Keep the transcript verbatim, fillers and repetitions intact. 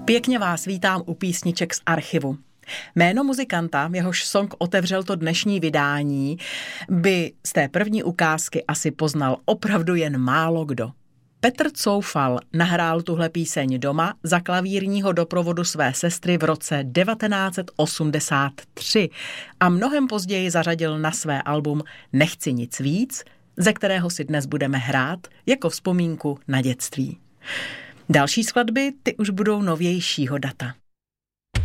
Pěkně vás vítám u písniček z archivu. Jméno muzikanta, jehož song otevřel to dnešní vydání, by z té první ukázky asi poznal opravdu jen málo kdo. Petr Coufal nahrál tuhle píseň doma za klavírního doprovodu své sestry v roce devatenáct set osmdesát tři a mnohem později zařadil na své album Nechci nic víc, ze kterého si dnes budeme hrát jako vzpomínku na dětství. Další skladby, ty už budou novějšího data.